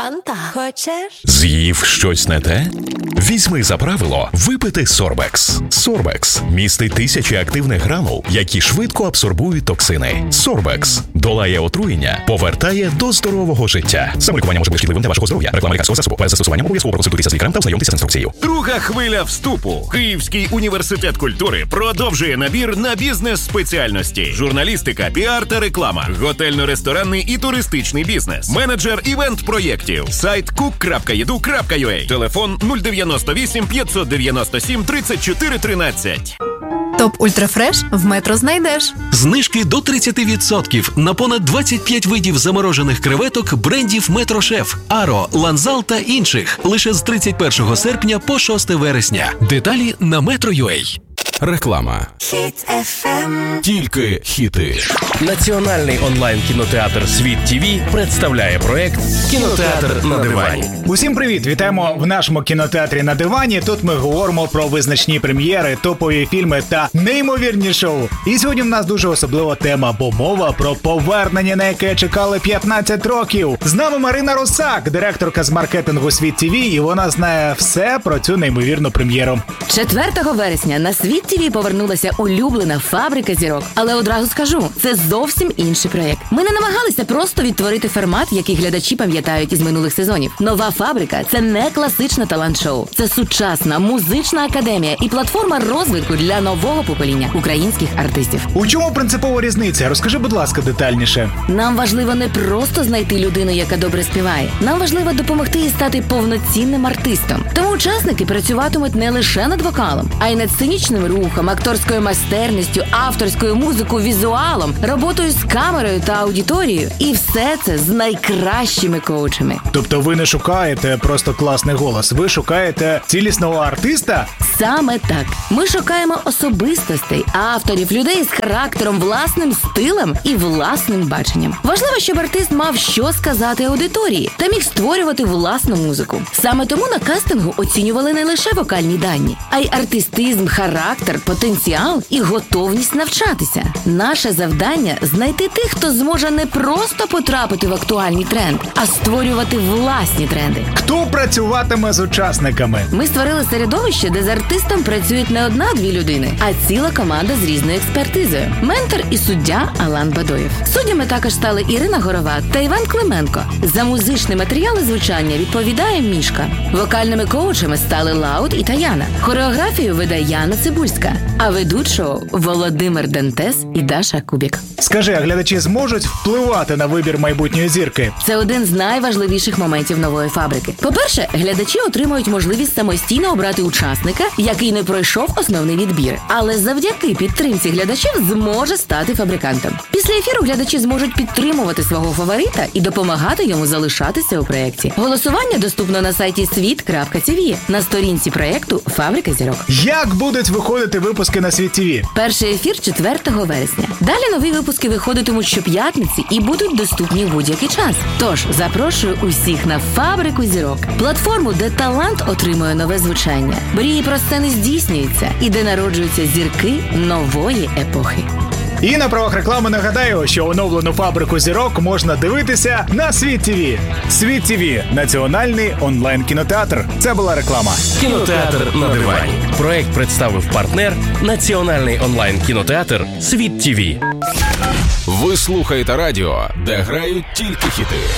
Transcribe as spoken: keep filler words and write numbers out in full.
Фанта. Хочеш? З'їв щось не те? Візьми за правило випити Сорбекс. Сорбекс містить тисячі активних гранул, які швидко абсорбують токсини. Сорбекс долає отруєння, повертає до здорового життя. Самолікування може бути шкідливим для вашого здоров'я. Реклама лікарського засобу. Перед застосуванням обов'язково проконсультуйтеся з лікарем та ознайомтеся з інструкцією. Друга хвиля вступу. Київський університет культури продовжує набір на бізнес-спеціальності. Журналістика, піар та реклама. Готельно-ресторанний і туристичний бізнес. Менеджер івент-проєктів. Сайт кук крапка і ді ю крапка ю а. Телефон нуль дев'яносто вісім п'ятсот дев'яносто сім тридцять чотири тринадцять. Топ Ультрафреш в Метро знайдеш. Знижки до тридцять відсотків на понад двадцять п'ять видів заморожених креветок брендів Метро Шеф, Аро, Ланзал та інших. Лише з тридцять першого серпня по шосте вересня. Деталі на метро крапка ю а. Реклама. Хіт еф ем. Тільки хіти. Національний онлайн-кінотеатр «Світ ТВ» представляє проект «Кінотеатр на дивані». Усім привіт! Вітаємо в нашому кінотеатрі на дивані. Тут ми говоримо про визначні прем'єри, топові фільми та неймовірні шоу. І сьогодні в нас дуже особлива тема, бо мова про повернення, на яке чекали п'ятнадцять років. З нами Марина Русак, директорка з маркетингу «Світ ТВ», і вона знає все про цю неймовірну прем'єру. четвертого вересня на «Світ ТВ» повернулася улюблена «Фабрика зірок». Але одразу скажу, це зовсім інший проєкт. Ми не намагалися просто відтворити формат, який глядачі пам'ятають із минулих сезонів. Нова «Фабрика» – це не класичне талант-шоу. Це сучасна музична академія і платформа розвитку для нового покоління українських артистів. У чому принципова різниця? Розкажи, будь ласка, детальніше. Нам важливо не просто знайти людину, яка добре співає. Нам важливо допомогти їй стати повноцінним артистом. Тому учасники працюватимуть не лише над вокалом, а й над сценічним рухом, акторською майстерністю, авторською музикою, візуалом, роботою з камерою та аудиторією. І все це з найкращими коучами. Тобто ви не шукаєте просто класний голос, ви шукаєте цілісного артиста? Саме так. Ми шукаємо особистостей, авторів, людей з характером, власним стилем і власним баченням. Важливо, щоб артист мав що сказати аудиторії та міг створювати власну музику. Саме тому на кастингу оцінювали не лише вокальні дані, а й артистизм, характер, потенціал і готовність навчатися. Наше завдання – знайти тих, хто зможе не просто потрапити в актуальний тренд, а створювати власні тренди. Хто працюватиме з учасниками? Ми створили середовище, де з артистом працюють не одна-дві людини, а ціла команда з різною експертизою. Ментор і суддя Алан Бадоєв. Суддями також стали Ірина Горова та Іван Клименко. За музичний матеріал і звучання відповідає Мішка. Вокальними коучами стали Лауд і Таяна. Хореографію веде Яна Цибульська. А ведуть шоу Володимир Дентес і Даша Кубік. Скажи, а глядачі зможуть впливати на вибір майбутньої зірки? Це один з найважливіших моментів нової «Фабрики». По-перше, глядачі отримають можливість самостійно обрати учасника, який не пройшов основний відбір, але завдяки підтримці глядачів зможе стати фабрикантом. Після ефіру глядачі зможуть підтримувати свого фаворита і допомагати йому залишатися у проєкті. Голосування доступно на сайті світ крапка ті ві, на сторінці проєкту «Фабрика зірок». Як будуть виходити випуски на «Світ ТВ»? Перший ефір четвертого вересня. Далі нові випуски виходитимуть щоп'ятниці і будуть доступні в будь-який час. Тож, запрошую усіх на «Фабрику зірок» – платформу, де талант отримує нове звучання, мрії про сцени здійснюються і де народжуються зірки нової епохи. І на правах реклами нагадаю, що оновлену «Фабрику зірок» можна дивитися на «Світ ТВ». «Світ ТВ» – національний онлайн-кінотеатр. Це була реклама. Кінотеатр на дивані. Проект представив партнер Національний онлайн-кінотеатр «Світ ТВ». Ви слухаєте радіо, де грають тільки хіти.